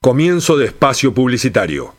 Comienzo de espacio publicitario.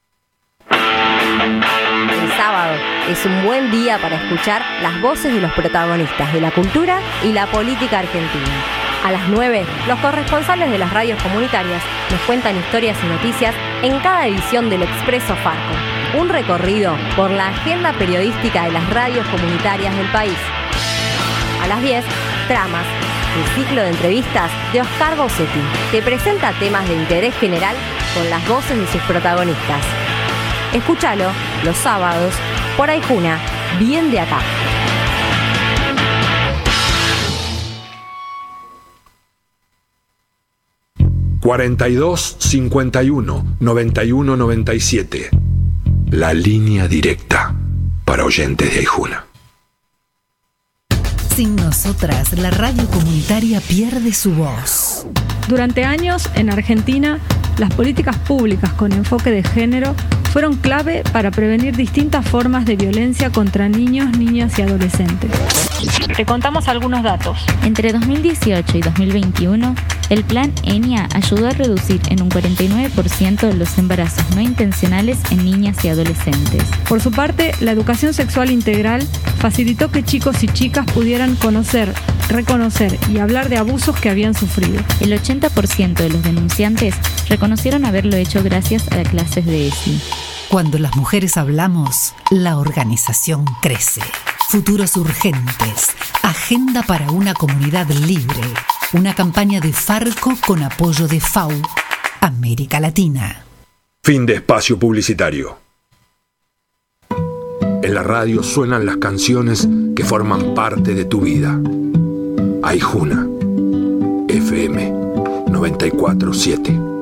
El sábado es un buen día para escuchar las voces de los protagonistas de la cultura y la política argentina. A las 9, los corresponsales de las radios comunitarias nos cuentan historias y noticias en cada edición del Expreso Farco. Un recorrido por la agenda periodística de las radios comunitarias del país. A las 10, Tramas, el ciclo de entrevistas de Oscar Bossetti. Te presenta temas de interés general con las voces de sus protagonistas. Escúchalo los sábados por Aijuna, bien de acá. (4251-9197). La línea directa para oyentes de Aijuna. Sin nosotras, la radio comunitaria pierde su voz. Durante años, en Argentina, las políticas públicas con enfoque de género fueron clave para prevenir distintas formas de violencia contra niños, niñas y adolescentes. Te contamos algunos datos. Entre 2018 y 2021, el Plan ENIA ayudó a reducir en un 49% los embarazos no intencionales en niñas y adolescentes. Por su parte, la educación sexual integral facilitó que chicos y chicas pudieran conocer, reconocer y hablar de abusos que habían sufrido. El 80% de los denunciantes reconocieron haberlo hecho gracias a clases de ESI. Cuando las mujeres hablamos, la organización crece. Futuros urgentes. Agenda para una comunidad libre. Una campaña de Farco con apoyo de FAU, América Latina. Fin de espacio publicitario. En la radio suenan las canciones que forman parte de tu vida. Aijuna, FM 94.7.